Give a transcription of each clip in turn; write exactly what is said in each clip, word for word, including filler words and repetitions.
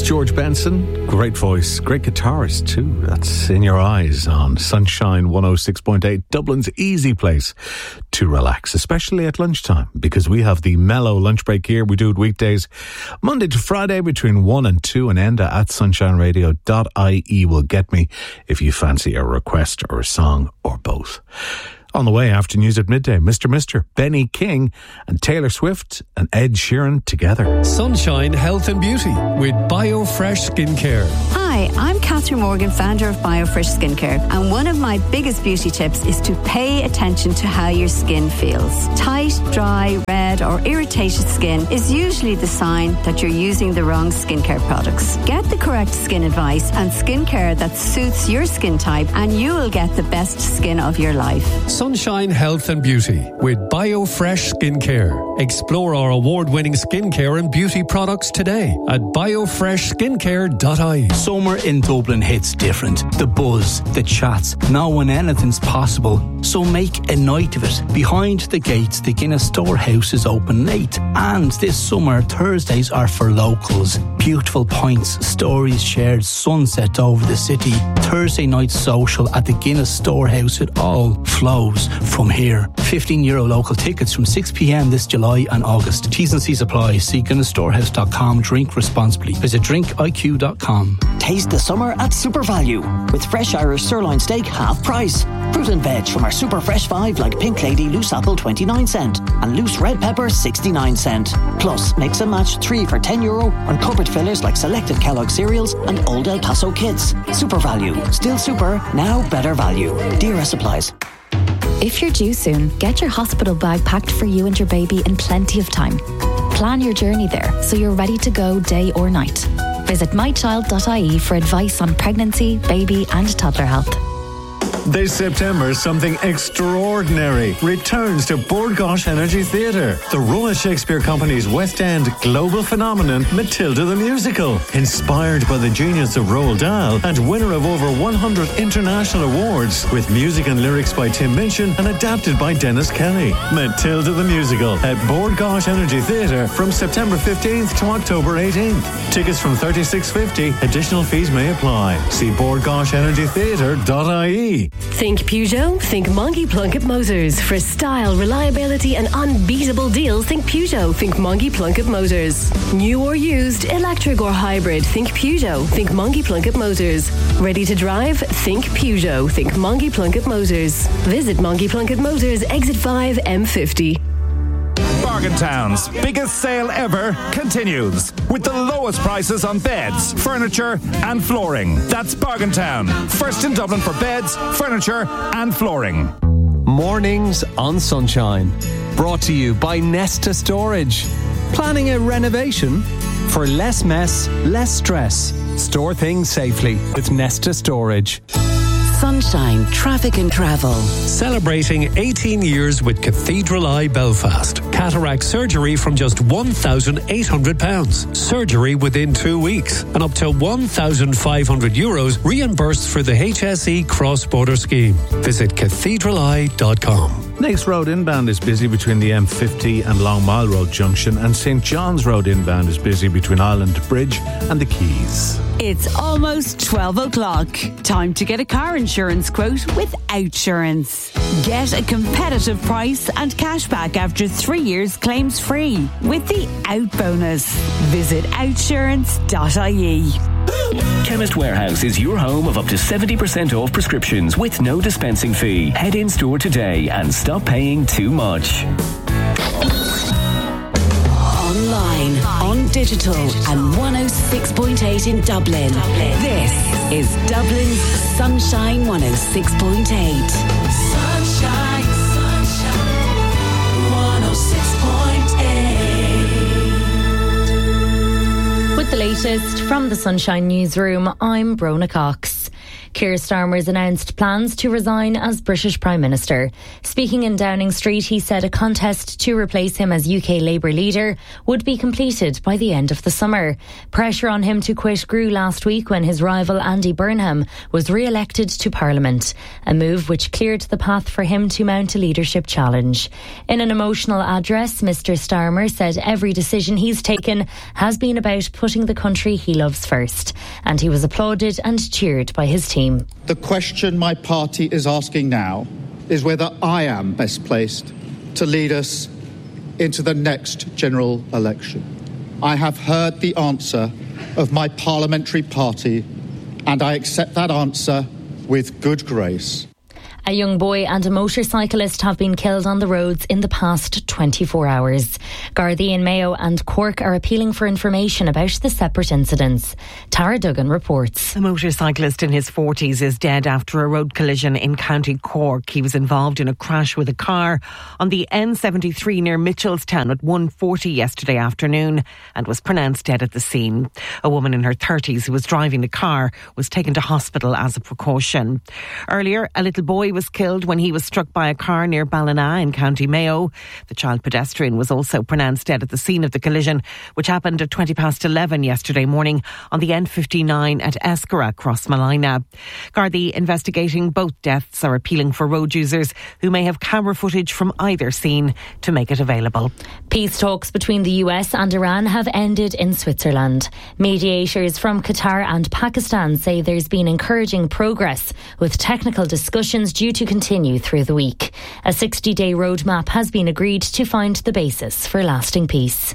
George Benson, great voice, great guitarist too. That's In Your Eyes on Sunshine one oh six point eight, Dublin's easy place to relax, especially at lunchtime, because we have the mellow lunch break here. We do it weekdays, Monday to Friday between one and two, and Enda at sunshine radio dot I E will get me if you fancy a request or a song or both. On the way after news at midday, Mister Mister, Benny King and Taylor Swift and Ed Sheeran together. Sunshine Health and Beauty with BioFresh Skincare. Hi, I'm Catherine Morgan, founder of BioFresh Skincare, and one of my biggest beauty tips is to pay attention to how your skin feels. Tight, dry, red or irritated skin is usually the sign that you're using the wrong skincare products. Get the correct skin advice and skincare that suits your skin type, and you will get the best skin of your life. Sunshine Health and Beauty with BioFresh Skincare. Explore our award-winning skincare and beauty products today at biofresh skincare dot I E. Summer in Dublin hits different. The buzz, the chats, knowing anything's possible. So make a night of it. Behind the gates, the Guinness Storehouse is open late. And this summer, Thursdays are for locals. Beautiful pints, stories shared, sunset over the city. Thursday night social at the Guinness Storehouse. It all flows from here. fifteen euro local tickets from six p.m. this July and August. T's and C's apply. See guinness storehouse dot com. Drink responsibly. Visit drink I Q dot com. Taste the summer at Super Value with fresh Irish sirloin steak half price. Fruit and veg from our super fresh five like Pink Lady loose apple twenty-nine cent and loose red pepper sixty-nine cent. Plus mix and match three for ten euro on cupboard fillers like selected Kellogg cereals and Old El Paso kits. Super Value. Still super, now better value. D R S applies. If you're due soon, get your hospital bag packed for you and your baby in plenty of time. Plan your journey there so you're ready to go day or night. Visit my child dot I E for advice on pregnancy, baby and toddler health. This September, something extraordinary returns to Bord Gáis Energy Theatre. The Royal Shakespeare Company's West End global phenomenon, Matilda the Musical. Inspired by the genius of Roald Dahl and winner of over one hundred international awards, with music and lyrics by Tim Minchin and adapted by Dennis Kelly. Matilda the Musical at Bord Gáis Energy Theatre from September fifteenth to October eighteenth. Tickets from thirty-six fifty. Additional fees may apply. See bord gáis energy theatre dot I E. Think Peugeot? Think Monkey Plunkett Motors. For style, reliability and unbeatable deals, think Peugeot. Think Monkey Plunkett Motors. New or used, electric or hybrid, think Peugeot. Think Monkey Plunkett Motors. Ready to drive? Think Peugeot. Think Monkey Plunkett Motors. Visit Monkey Plunkett Motors, exit five, M fifty. Bargain Town's biggest sale ever continues with the lowest prices on beds, furniture and flooring. That's Bargain Town, first in Dublin for beds, furniture and flooring. Mornings on Sunshine. Brought to you by Nesta Storage. Planning a renovation? For less mess, less stress. Store things safely with Nesta Storage. Sunshine Traffic and Travel. Celebrating eighteen years with Cathedral Eye Belfast. Cataract surgery from just one thousand eight hundred pounds. Surgery within two weeks. And up to one thousand five hundred euros reimbursed for the H S E cross-border scheme. Visit cathedral eye dot com. Naas Road inbound is busy between the M fifty and Long Mile Road junction, and St John's Road inbound is busy between Island Bridge and the Quays. It's almost twelve o'clock. Time to get a car insurance quote with Outsurance. Get a competitive price and cashback after three years claims free with the Out bonus. Visit outsurance dot I E. Chemist Warehouse is your home of up to seventy percent off prescriptions with no dispensing fee. Head in store today and stop paying too much. Online, on digital, and one oh six point eight in Dublin. This is Dublin's Sunshine one oh six point eight. Sunshine, sunshine, one oh six point eight. With the latest from the Sunshine Newsroom, I'm Brona Cox. Keir Starmer's announced plans to resign as British Prime Minister. Speaking in Downing Street, he said a contest to replace him as U K Labour leader would be completed by the end of the summer. Pressure on him to quit grew last week when his rival Andy Burnham was re-elected to Parliament, a move which cleared the path for him to mount a leadership challenge. In an emotional address, Mr Starmer said every decision he's taken has been about putting the country he loves first, and he was applauded and cheered by his team. The question my party is asking now is whether I am best placed to lead us into the next general election. I have heard the answer of my parliamentary party, and I accept that answer with good grace. A young boy and a motorcyclist have been killed on the roads in the past twenty-four hours. Gardaí in Mayo and Cork are appealing for information about the separate incidents. Tara Duggan reports. A motorcyclist in his forties is dead after a road collision in County Cork. He was involved in a crash with a car on the N seventy-three near Mitchelstown at one forty yesterday afternoon and was pronounced dead at the scene. A woman in her thirties who was driving the car was taken to hospital as a precaution. Earlier, a little boy was killed when he was struck by a car near Ballina in County Mayo. The child pedestrian was also pronounced dead at the scene of the collision, which happened at twenty past eleven yesterday morning on the N fifty-nine at Escara, Crossmalina. Gardaí investigating both deaths are appealing for road users who may have camera footage from either scene to make it available. Peace talks between the U S and Iran have ended in Switzerland. Mediators from Qatar and Pakistan say there's been encouraging progress, with technical discussions due to continue through the week. A sixty-day roadmap has been agreed to find the basis for lasting peace.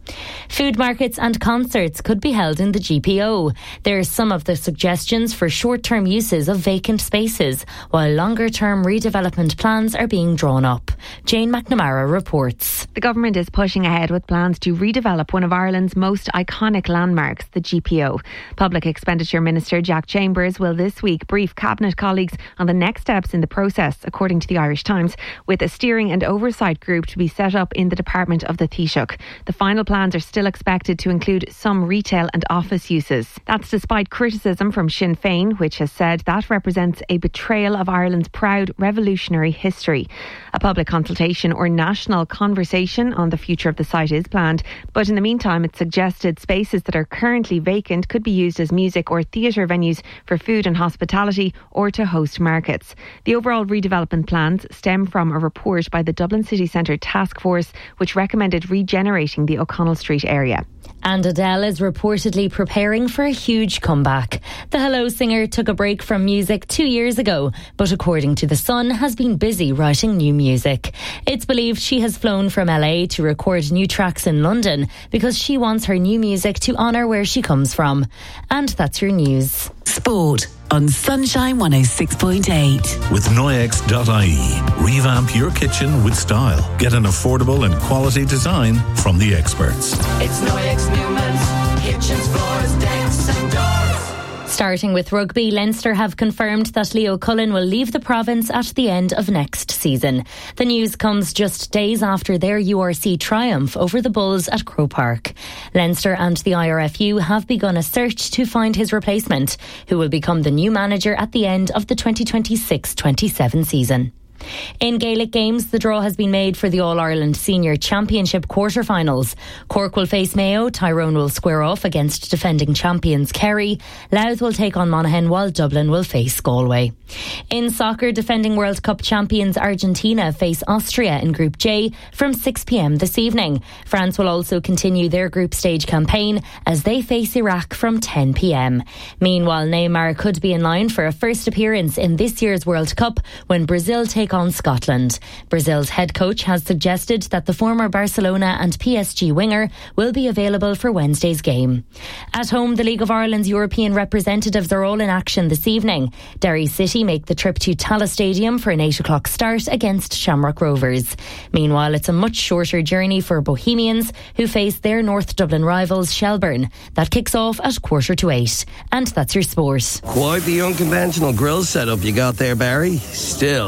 Food markets and concerts could be held in the G P O. There are some of the suggestions for short-term uses of vacant spaces, while longer-term redevelopment plans are being drawn up. Jane McNamara reports. The government is pushing ahead with plans to redevelop one of Ireland's most iconic landmarks, the G P O. Public Expenditure Minister Jack Chambers will this week brief Cabinet colleagues on the next steps in the process, according to the Irish Times, with a steering and oversight group to be set up in the Department of the Taoiseach. The final plans are still expected to include some retail and office uses. That's despite criticism from Sinn Féin, which has said that represents a betrayal of Ireland's proud revolutionary history. A public consultation or national conversation on the future of the site is planned, but in the meantime it's suggested spaces that are currently vacant could be used as music or theatre venues for food and hospitality or to host markets. The overall redevelopment plans stem from a report by the Dublin City Centre Task Force, which recommended regenerating the O'Connell Street area. And Adele is reportedly preparing for a huge comeback. The Hello singer took a break from music two years ago, but according to The Sun, has been busy writing new music. It's believed she has flown from L A to record new tracks in London because she wants her new music to honour where she comes from. And that's your news. Sport on Sunshine one oh six point eight. With Noyex dot I E. Revamp your kitchen with style. Get an affordable and quality design from the experts. It's Noyex Newman's kitchens, floors, decks and doors. Starting with rugby, Leinster have confirmed that Leo Cullen will leave the province at the end of next season. The news comes just days after their U R C triumph over the Bulls at Croke Park. Leinster and the I R F U have begun a search to find his replacement, who will become the new manager at the end of the twenty twenty-six twenty-seven season. In Gaelic games, the draw has been made for the All-Ireland Senior Championship quarter-finals. Cork will face Mayo, Tyrone will square off against defending champions Kerry, Louth will take on Monaghan, while Dublin will face Galway. In soccer, defending World Cup champions Argentina face Austria in Group J from six p m this evening. France will also continue their group stage campaign as they face Iraq from ten p m. Meanwhile, Neymar could be in line for a first appearance in this year's World Cup when Brazil take on Scotland. Brazil's head coach has suggested that the former Barcelona and P S G winger will be available for Wednesday's game. At home, the League of Ireland's European representatives are all in action this evening. Derry City make the trip to Tallaght Stadium for an eight o'clock start against Shamrock Rovers. Meanwhile, it's a much shorter journey for Bohemians, who face their North Dublin rivals Shelbourne. That kicks off at quarter to eight. And that's your sport. Quite the unconventional grill setup you got there, Barry. Still, those men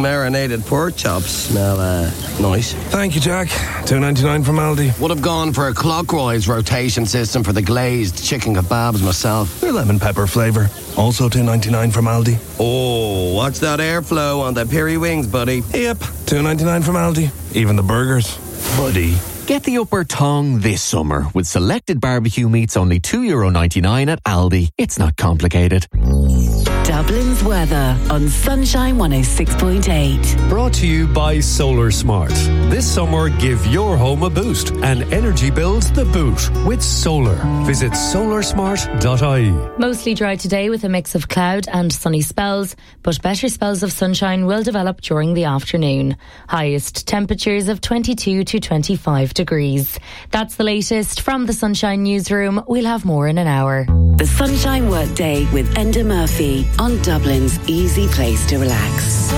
marinated pork chops smell uh, nice. Thank you, Jack. two ninety-nine from Aldi. Would have gone for a clockwise rotation system for the glazed chicken kebabs myself. They're lemon pepper flavour. Also two ninety-nine from Aldi. Oh, what's that airflow on the peri wings, buddy? Yep, two ninety-nine from Aldi. Even the burgers. Buddy. Get the upper tongue this summer with selected barbecue meats only two euro ninety-nine at Aldi. It's not complicated. Dublin's weather on Sunshine one oh six point eight. Brought to you by Solar Smart. This summer, give your home a boost and energy bills the boot with solar. Visit solar smart dot I E. Mostly dry today with a mix of cloud and sunny spells, but better spells of sunshine will develop during the afternoon. Highest temperatures of twenty-two to twenty-five degrees. That's the latest from the Sunshine Newsroom. We'll have more in an hour. The Sunshine Workday with Enda Murphy on Dublin's easy place to relax.